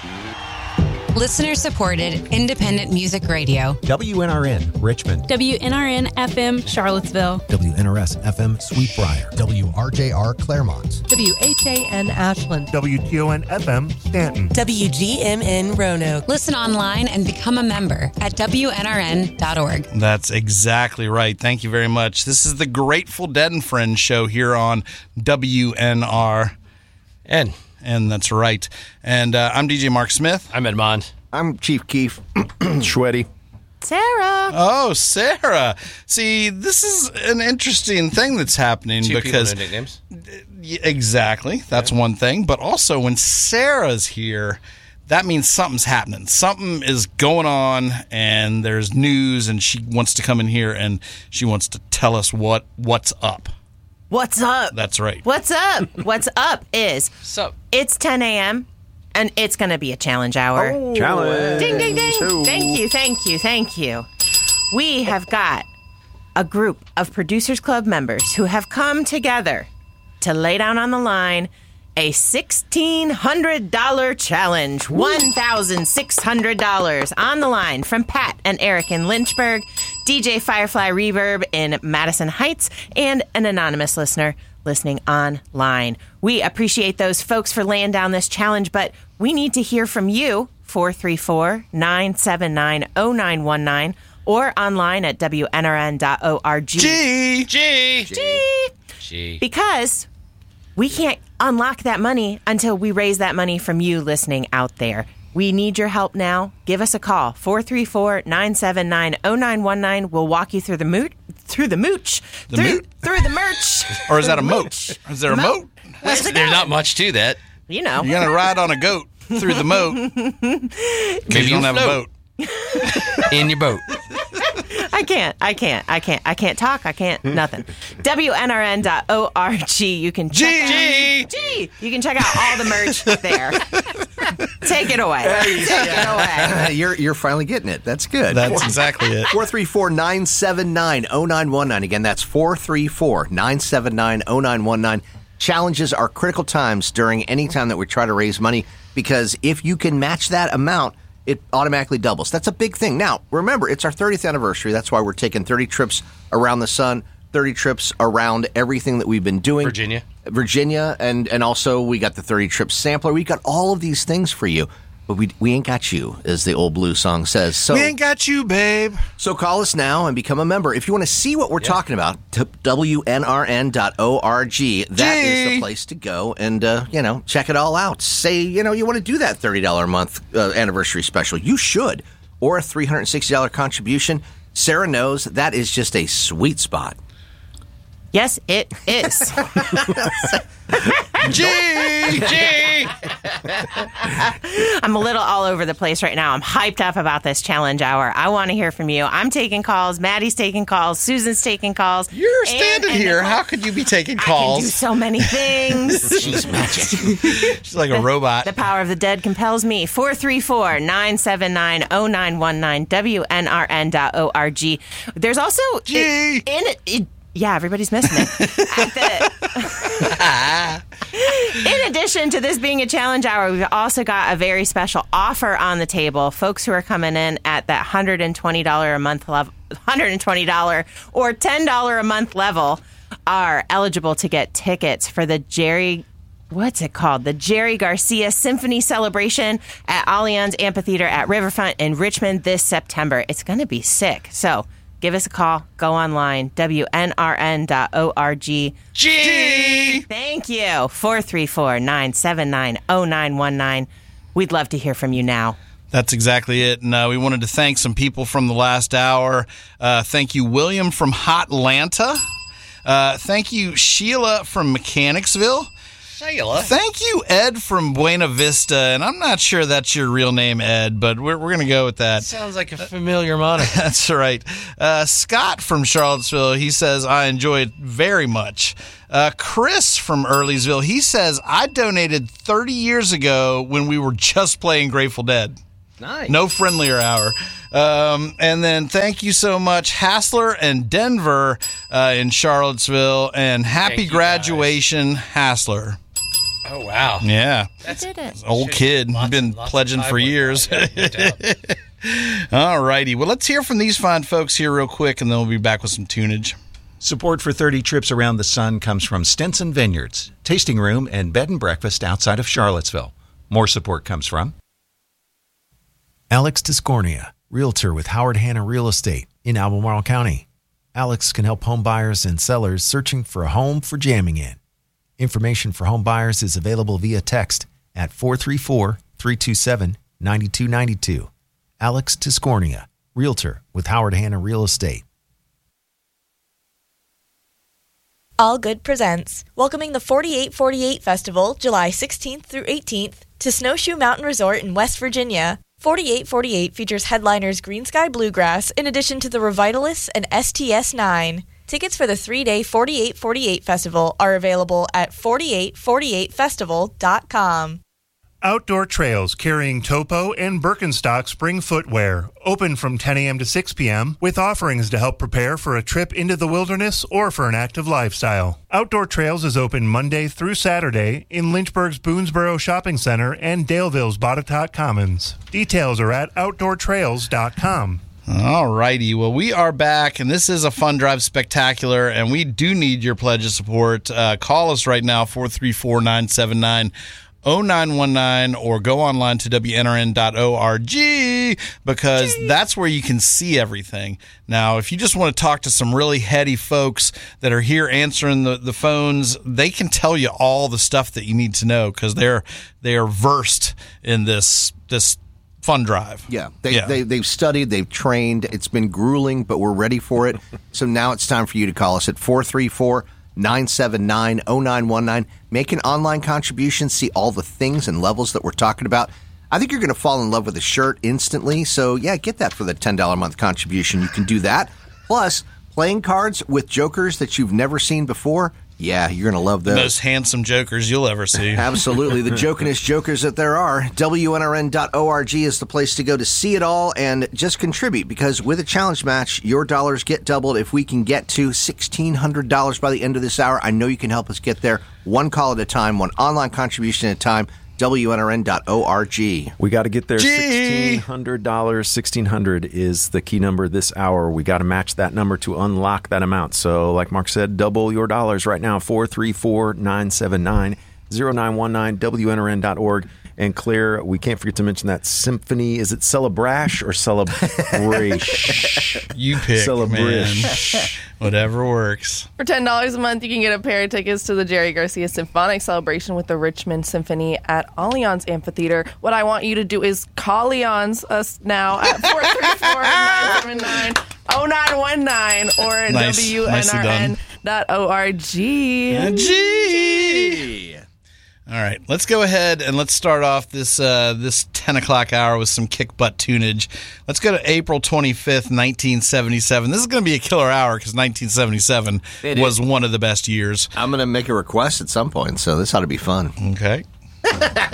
Listener-supported, independent music radio. WNRN, Richmond. WNRN FM, Charlottesville. WNRS FM, Sweetbriar. WRJR, Claremont. WHAN, Ashland. WTON FM, Stanton. WGMN, Roanoke. Listen online and become a member at WNRN.org. That's exactly right. Thank you very much. This is the Grateful Dead and Friends show here on WNRN. And that's right. And I'm DJ Mark Smith. I'm Ed Mond. I'm Chief Keef. Shweddy. Sarah. Oh, Sarah. See, this is an interesting thing that's happening because people know nicknames. Exactly. That's one thing. But also when Sarah's here, that means something's happening. Something is going on and there's news and she wants to come in here and she wants to tell us what's up. What's up? That's right. What's up? What's up is it's 10 a.m. and it's going to be a challenge hour. Oh, challenge. Ding, ding, ding. Thank you. We have got a group of Producers Club members who have come together to lay down on the line a $1,600 challenge. $1,600 on the line from Pat and Eric in Lynchburg, DJ Firefly Reverb in Madison Heights, and an anonymous listener listening online. We appreciate those folks for laying down this challenge, but we need to hear from you. 434-979-0919 or online at WNRN.org. G. Because we can't unlock that money until we raise that money from you listening out there. We need your help now. Give us a call. 434-979-0919. We'll walk you through the mooch. Through the merch. Or is that a moat? Is there a moat? Where's it There's go? not much to that. You know. You're going to ride on a goat through the moat. Maybe you don't have a boat. In your boat. I can't talk. I can't nothing. WNRN.org. You can check out, you can check out all the merch there. Take it away. You're finally getting it. That's good. That's exactly it. 434-979-0919. Again, that's 434-979-0919. Challenges are critical times during any time that we try to raise money because if you can match that amount, it automatically doubles. That's a big thing. Now, remember, it's our 30th anniversary. That's why we're taking 30 trips around the sun, 30 trips around everything that we've been doing. Virginia, and also we got the 30 trip sampler. We got all of these things for you. But we ain't got you, as the old blue song says. So we ain't got you, babe. So call us now and become a member. If you want to see what we're talking about, to WNRN.org. That is the place to go and, check it all out. Say, you want to do that $30 a month anniversary special. You should. Or a $360 contribution. Sarah knows that is just a sweet spot. Yes, it is. G! I'm a little all over the place right now. I'm hyped up about this challenge hour. I want to hear from you. I'm taking calls. Maddie's taking calls. Susan's taking calls. You're standing here. How could you be taking calls? I can do so many things. She's magic. She's like a robot. The power of the dead compels me. 434-979-0919. WNRN.org. There's also... G! Yeah, everybody's missing it. In addition to this being a challenge hour, we've also got a very special offer on the table. Folks who are coming in at that $120 a month level, $120 or $10 a month level are eligible to get tickets for the what's it called? The Jerry Garcia Symphony Celebration at Allianz Amphitheater at Riverfront in Richmond this September. It's going to be sick. So give us a call. Go online. WNRN.org. G! Thank you. 434-979-0919. We'd love to hear from you now. That's exactly it. And we wanted to thank some people from the last hour. Thank you, William from Hotlanta. Thank you, Sheila from Mechanicsville. Sheila. Thank you, Ed from Buena Vista. And I'm not sure that's your real name, Ed, but we're going to go with that. Sounds like a familiar moniker. That's right. Scott from Charlottesville, he says, I enjoy it very much. Chris from Earlysville, he says, I donated 30 years ago when we were just playing Grateful Dead. Nice. No friendlier hour. And then thank you so much, Hassler and Denver in Charlottesville. And happy graduation, Hassler. Oh, wow. Yeah. Did it? Old kid. Been pledging for years. All righty. Well, let's hear from these fine folks here real quick, and then we'll be back with some tunage. Support for 30 Trips Around the Sun comes from Stinson Vineyards, tasting room and bed and breakfast outside of Charlottesville. More support comes from Alex Tiscornia, realtor with Howard Hanna Real Estate in Albemarle County. Alex can help home buyers and sellers searching for a home for jamming in. Information for home buyers is available via text at 434-327-9292. Alex Tiscornia, realtor with Howard Hanna Real Estate. All Good presents, welcoming the 4848 Festival, July 16th through 18th, to Snowshoe Mountain Resort in West Virginia. 4848 features headliners Green Sky Bluegrass, in addition to the Revitalists and STS-9. Tickets for the 3-day 4848 Festival are available at 4848festival.com. Outdoor Trails, carrying Topo and Birkenstock spring footwear. Open from 10 a.m. to 6 p.m. with offerings to help prepare for a trip into the wilderness or for an active lifestyle. Outdoor Trails is open Monday through Saturday in Lynchburg's Boonesboro Shopping Center and Daleville's Botetourt Commons. Details are at outdoortrails.com. All righty. Well, we are back, and this is a Fun Drive Spectacular, and we do need your pledge of support. Call us right now, 434-979-0919, or go online to WNRN.org, because that's where you can see everything. Now, if you just want to talk to some really heady folks that are here answering the phones, they can tell you all the stuff that you need to know, because they are versed in this Fun Drive. Yeah, they've studied, they've trained. It's been grueling, but we're ready for it. So now it's time for you to call us at 434-979-0919. Make an online contribution, see all the things and levels that we're talking about. I think you're going to fall in love with the shirt instantly. So, yeah, get that for the $10 a month contribution. You can do that. Plus, playing cards with jokers that you've never seen before. Yeah, you're going to love those. Most handsome jokers you'll ever see. Absolutely. The jokingest jokers that there are. WNRN.org is the place to go to see it all and just contribute, because with a challenge match, your dollars get doubled. If we can get to $1,600 by the end of this hour, I know you can help us get there. One call at a time, one online contribution at a time. WNRN.org. We got to get there. Gee. $1,600. $1,600 is the key number this hour. We got to match that number to unlock that amount. So, like Mark said, double your dollars right now. 434-979-0919, WNRN.org. And Claire, we can't forget to mention that symphony. Is it Celebrash or Celebration? You pick, Celebration. man. Whatever works. For $10 a month, you can get a pair of tickets to the Jerry Garcia Symphonic Celebration with the Richmond Symphony at Allianz Amphitheater. What I want you to do is call Allianz us now at 434-979-0919 or WNRN.org. Gee. All right, let's go ahead and let's start off this 10 o'clock hour with some kick butt tunage. Let's go to April 25th, 1977. This is going to be a killer hour because 1977 was one of the best years. I'm going to make a request at some point, so this ought to be fun. Okay.